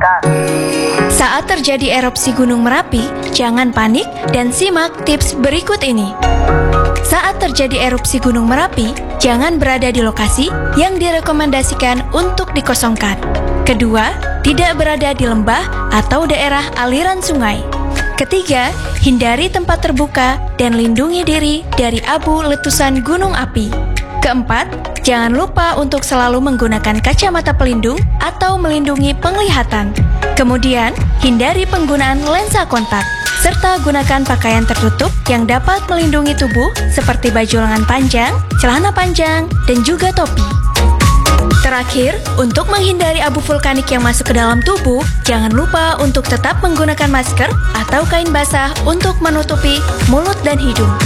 dikosongkan. Saat terjadi erupsi Gunung Merapi, jangan panik dan simak tips berikut ini. Saat terjadi erupsi Gunung Merapi, jangan berada di lokasi yang direkomendasikan untuk dikosongkan. Kedua, tidak berada di lembah atau daerah aliran sungai. Ketiga, hindari tempat terbuka dan lindungi diri dari abu letusan gunung api. Keempat, jangan lupa untuk selalu menggunakan kacamata pelindung atau melindungi penglihatan. Kemudian, hindari penggunaan lensa kontak, serta gunakan pakaian tertutup yang dapat melindungi tubuh seperti baju lengan panjang, celana panjang, dan juga topi. Terakhir, untuk menghindari abu vulkanik yang masuk ke dalam tubuh, jangan lupa untuk tetap menggunakan masker atau kain basah untuk menutupi mulut dan hidung.